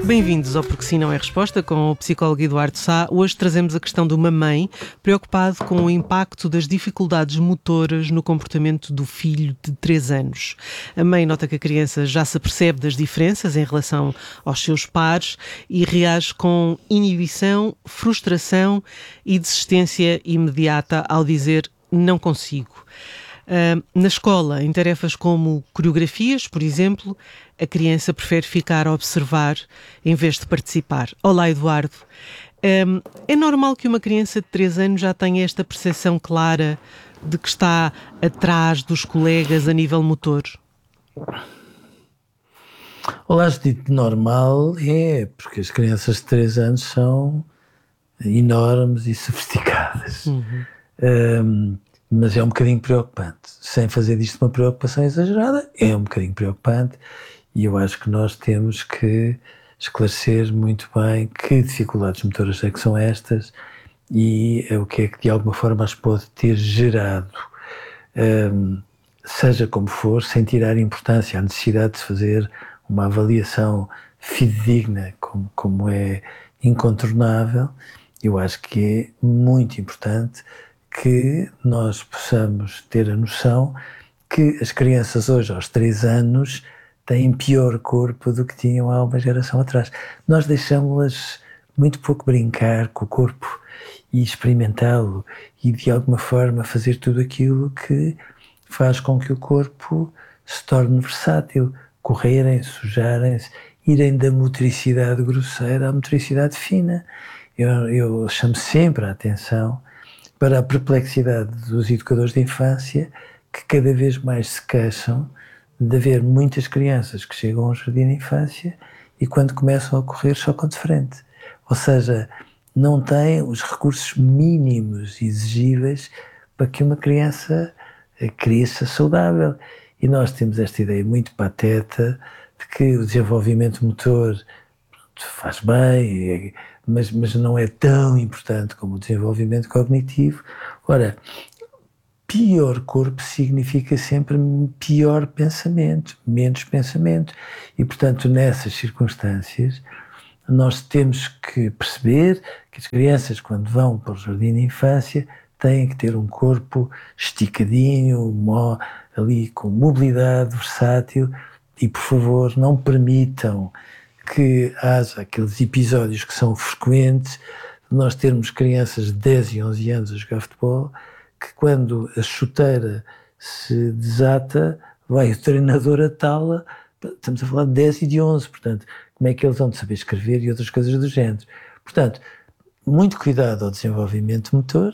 Bem-vindos ao Porque Sim Não é Resposta com o psicólogo Eduardo Sá. Hoje trazemos a questão de uma mãe preocupada com o impacto das dificuldades motoras no comportamento do filho de 3 anos. A mãe nota que a criança já se apercebe das diferenças em relação aos seus pares e reage com inibição, frustração e desistência imediata ao dizer "não consigo". Na escola, em tarefas como coreografias, por exemplo, a criança prefere ficar a observar em vez de participar. Olá, Eduardo. É normal que uma criança de 3 anos já tenha esta percepção clara de que está atrás dos colegas a nível motor? Olá, Judite, normal porque as crianças de 3 anos são enormes e sofisticadas. Mas é um bocadinho preocupante. Sem fazer disto uma preocupação exagerada, é um bocadinho preocupante e eu acho que nós temos que esclarecer muito bem que dificuldades motoras é que são estas e o que é que de alguma forma as pode ter gerado. Seja como for, sem tirar importância à necessidade de se fazer uma avaliação fidedigna, como é incontornável, eu acho que é muito importante que nós possamos ter a noção que as crianças hoje, aos 3 anos, têm pior corpo do que tinham há uma geração atrás. Nós deixamos-las muito pouco brincar com o corpo e experimentá-lo e, de alguma forma, fazer tudo aquilo que faz com que o corpo se torne versátil, correrem, sujarem-se, irem da motricidade grosseira à motricidade fina. Eu chamo sempre a atenção para a perplexidade dos educadores de infância, que cada vez mais se queixam de haver muitas crianças que chegam ao jardim de infância e quando começam a correr chocam de frente. Ou seja, não têm os recursos mínimos exigíveis para que uma criança cresça saudável. E nós temos esta ideia muito pateta de que o desenvolvimento motor faz bem, mas não é tão importante como o desenvolvimento cognitivo. Ora, pior corpo significa sempre pior pensamento, menos pensamento. E, portanto, nessas circunstâncias, nós temos que perceber que as crianças, quando vão para o jardim de infância, têm que ter um corpo esticadinho, ali com mobilidade versátil e, por favor, não permitam que haja aqueles episódios que são frequentes de nós termos crianças de 10 e 11 anos a jogar futebol, que quando a chuteira se desata, vai o treinador atá-la. Estamos a falar de 10 e de 11, portanto, como é que eles vão de saber escrever e outras coisas do género. Portanto, muito cuidado ao desenvolvimento motor.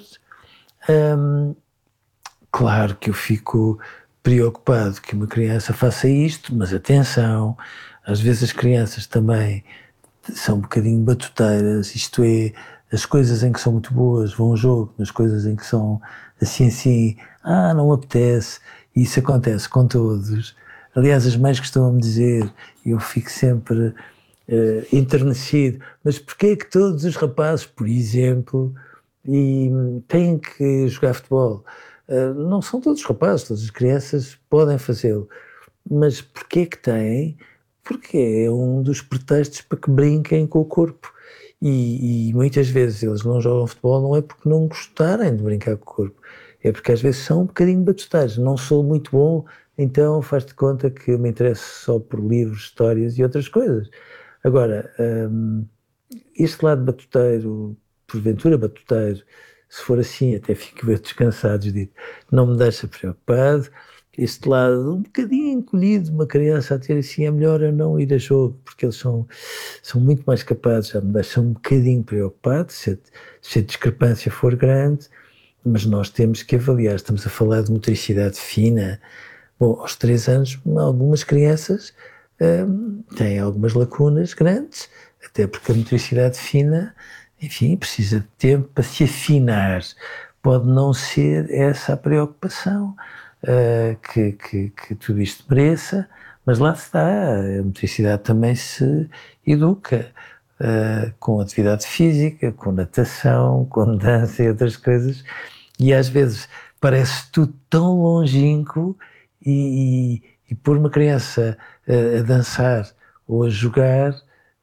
Claro que eu fico preocupado que uma criança faça isto, mas atenção, às vezes as crianças também são um bocadinho batuteiras, isto é, as coisas em que são muito boas vão ao jogo, nas coisas em que são assim, não apetece, e isso acontece com todos. Aliás, as mães costumam-me dizer, e eu fico sempre enternecido, mas porquê é que todos os rapazes, por exemplo, têm que jogar futebol? Não são todos os rapazes, todas as crianças podem fazê-lo, mas porquê é que têm? Porque é um dos pretextos para que brinquem com o corpo. E muitas vezes eles não jogam futebol não é porque não gostarem de brincar com o corpo, é porque às vezes são um bocadinho batuteiros. Não sou muito bom, então faz-te conta que eu me interesso só por livros, histórias e outras coisas. Agora, este lado batuteiro, porventura batuteiro, se for assim até fico bem descansado, Judite, não me deixa preocupado. Este lado um bocadinho encolhido, uma criança a ter assim, é melhor eu não ir a jogo, porque eles são muito mais capazes, já me deixam um bocadinho preocupado, se a discrepância for grande, mas nós temos que avaliar, estamos a falar de motricidade fina. Bom, aos 3 anos, algumas crianças têm algumas lacunas grandes, até porque a motricidade fina, enfim, precisa de tempo para se afinar. Pode não ser essa a preocupação que tudo isto mereça, mas lá está, a motricidade também se educa com atividade física, com natação, com dança e outras coisas, e às vezes parece tudo tão longínquo e pôr uma criança a dançar ou a jogar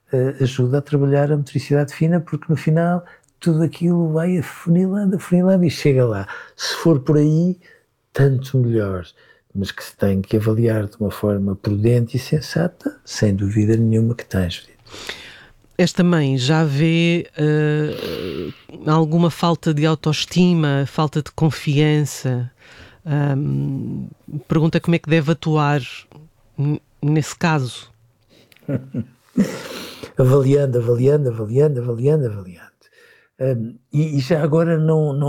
ajuda a trabalhar a motricidade fina, porque no final tudo aquilo vai afunilando e chega lá. Se for por aí, tanto melhor, mas que se tem que avaliar de uma forma prudente e sensata, sem dúvida nenhuma que tens. Esta mãe já vê alguma falta de autoestima, falta de confiança? Pergunta como é que deve atuar nesse caso. Avaliando. E já agora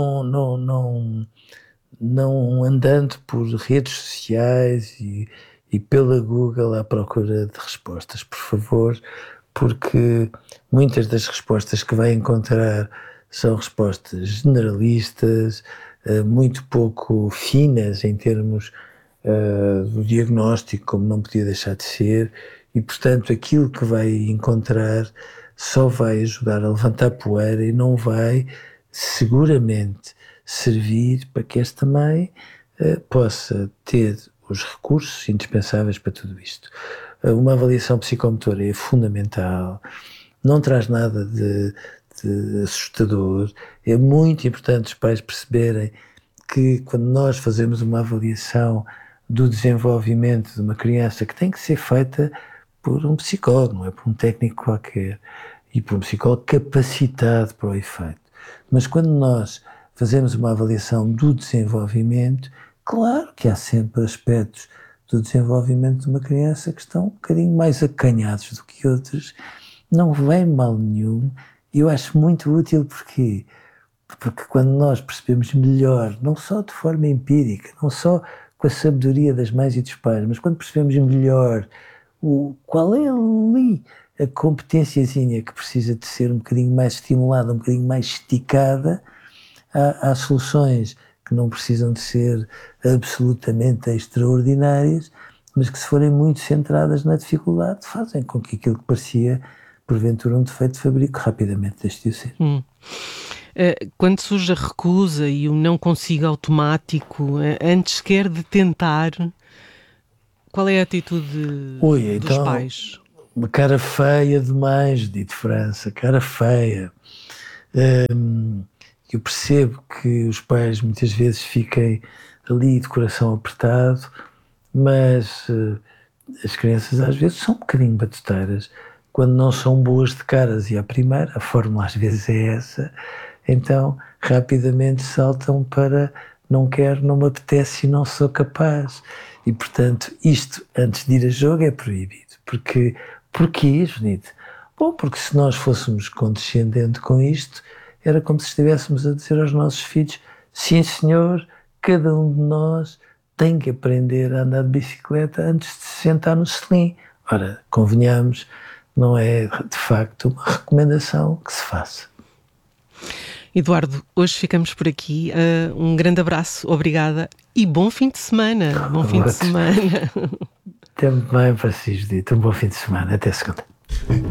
não andando por redes sociais e pela Google à procura de respostas, por favor, porque muitas das respostas que vai encontrar são respostas generalistas, muito pouco finas em termos do diagnóstico, como não podia deixar de ser, e portanto aquilo que vai encontrar só vai ajudar a levantar poeira e não vai seguramente servir para que esta mãe possa ter os recursos indispensáveis para tudo isto. Uma avaliação psicomotora é fundamental, não traz nada de assustador. É muito importante os pais perceberem que quando nós fazemos uma avaliação do desenvolvimento de uma criança, que tem que ser feita por um psicólogo, não é por um técnico qualquer, e por um psicólogo capacitado para o efeito. Mas quando nós fazemos uma avaliação do desenvolvimento, claro que há sempre aspectos do desenvolvimento de uma criança que estão um bocadinho mais acanhados do que outros. Não vem mal nenhum, e eu acho muito útil porque quando nós percebemos melhor, não só de forma empírica, não só com a sabedoria das mães e dos pais, mas quando percebemos melhor qual é ali a competênciazinha que precisa de ser um bocadinho mais estimulada, um bocadinho mais esticada, há soluções que não precisam de ser absolutamente extraordinárias, mas que, se forem muito centradas na dificuldade, fazem com que aquilo que parecia porventura um defeito de fabrico rapidamente deixe de o ser. Quando surge a recusa e o não consigo automático, antes sequer de tentar, qual é a atitude dos pais? Uma cara feia demais, Dito França, cara feia. Eu percebo que os pais muitas vezes fiquem ali de coração apertado, mas as crianças às vezes são um bocadinho batuteiras quando não são boas de caras, e a fórmula às vezes é essa, então rapidamente saltam para não quero, não me apetece e não sou capaz. E portanto isto antes de ir a jogo é proibido. Porquê, Junito? Bom, porque se nós fôssemos condescendentes com isto, era como se estivéssemos a dizer aos nossos filhos: sim senhor, cada um de nós tem que aprender a andar de bicicleta antes de se sentar no selim. Ora, convenhamos, não é de facto uma recomendação que se faça. Eduardo, hoje ficamos por aqui. Um grande abraço, obrigada e bom fim de semana. Bom fim de semana. Também para si, Judito. Um bom fim de semana. Até segunda.